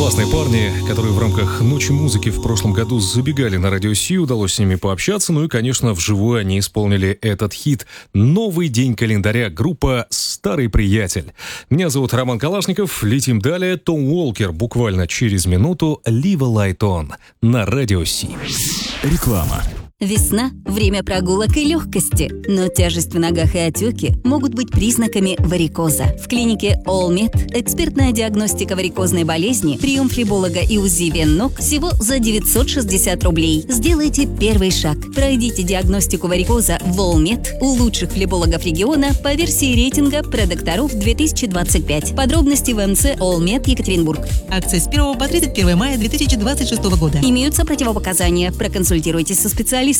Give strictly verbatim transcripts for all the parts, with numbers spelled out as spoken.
Классные парни, которые в рамках «Ночи музыки» в прошлом году забегали на Радио Си, удалось с ними пообщаться, ну и, конечно, вживую они исполнили этот хит «Новый день календаря», группа «Старый приятель». Меня зовут Роман Калашников, летим далее. Том Уолкер буквально через минуту «Leave a Light On» на Радио Си. Реклама. Весна – время прогулок и легкости, но тяжесть в ногах и отеки могут быть признаками варикоза. В клинике All Med экспертная диагностика варикозной болезни, прием флеболога и УЗИ вен ног всего за девятьсот шестьдесят рублей. Сделайте первый шаг. Пройдите диагностику варикоза в All Med у лучших флебологов региона по версии рейтинга продокторов две тысячи двадцать пять. Подробности в МЦ All Med Екатеринбург. Акция с первого по тридцать первое мая две тысячи двадцать шестого года. Имеются противопоказания. Проконсультируйтесь со специалистом.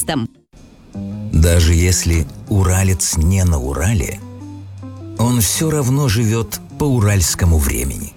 Даже если уралец не на Урале, он все равно живет по уральскому времени.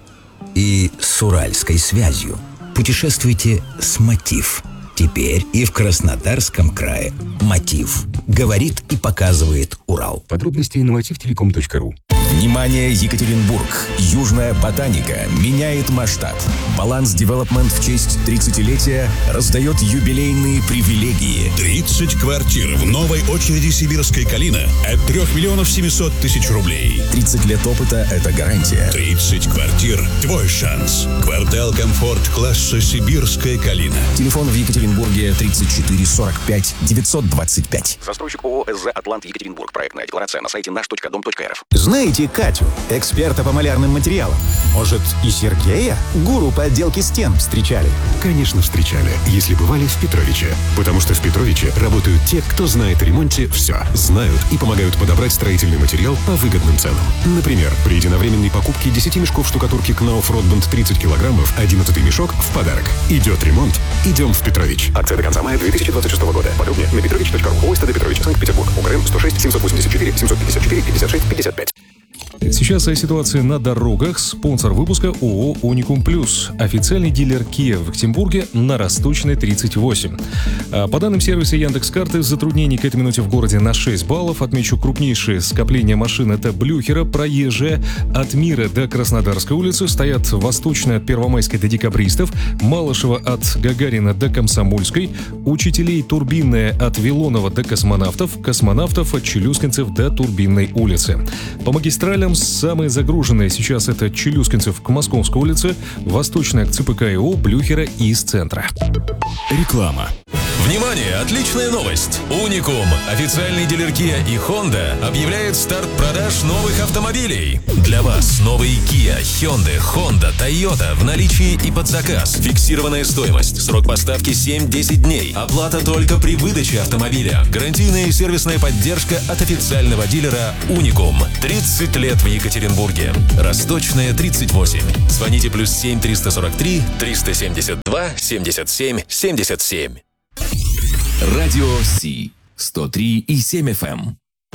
И с уральской связью. Путешествуйте с «Мотив». Теперь и в Краснодарском крае «Мотив» говорит и показывает Урал. Подробности на мотив телеком точка ру. Внимание, Екатеринбург! Южная ботаника меняет масштаб. Баланс Девелопмент в честь тридцатилетия раздает юбилейные привилегии. тридцать квартир в новой очереди «Сибирская калина» от трех миллионов семисот тысяч рублей. тридцать лет опыта – это гарантия. тридцать квартир – твой шанс. Квартал «Комфорт» класса «Сибирская калина». Телефон в Екатеринбурге тридцать четыре сорок пять девятьсот двадцать пять. Застройщик ООО «СЗ Атлант Екатеринбург». Проектная декларация на сайте наш точка дом точка рф. Знаете Катю, эксперта по малярным материалам? Может, и Сергея, гуру по отделке стен, встречали? Конечно, встречали, если бывали в Петровиче. Потому что в Петровиче работают те, кто знает о ремонте все. Знают и помогают подобрать строительный материал по выгодным ценам. Например, при единовременной покупке десяти мешков штукатурки Knauf Rotband тридцать килограммов, одиннадцатый мешок в подарок. Идет ремонт, идем в Петрович. Акция до конца мая две тысячи двадцать шестого года. Подробнее на петрович точка ру. ОСТД Петрович, Санкт-Петербург. УКРН сто шесть семьсот восемьдесят четыре семьсот пятьдесят четыре пятьдесят шесть пятьдесят пять. Сейчас о ситуации на дорогах. Спонсор выпуска ООО «Уникум Плюс». Официальный дилер Kia в Екатеринбурге на Росточной тридцать восемь. По данным сервиса Яндекс.Карты, затруднений к этой минуте в городе на шесть баллов. Отмечу крупнейшее скопление машин — это Блюхера, проезжая от Мира до Краснодарской улицы. Стоят Восточная от Первомайской до Декабристов, Малышева от Гагарина до Комсомольской, Учителей Турбинная от Вилонова до Космонавтов, Космонавтов от Челюскинцев до Турбинной улицы. По магистралям самые загруженные сейчас — это Челюскинцев к Московской улице, Восточная к ЦПК ИО, Блюхера и из центра. Реклама. Внимание! Отличная новость! Уникум, официальный дилер Kia и Honda, объявляет старт продаж новых автомобилей. Для вас новые Kia, Hyundai, Honda, Toyota в наличии и под заказ. Фиксированная стоимость, срок поставки семь-десять дней. Оплата только при выдаче автомобиля. Гарантийная и сервисная поддержка от официального дилера Уникум. тридцать лет в Екатеринбурге. Росточная тридцать восемь. Звоните плюс семь триста сорок три триста семьдесят два семьдесят семь семьдесят семь. Радио Си сто три и семь эф эм.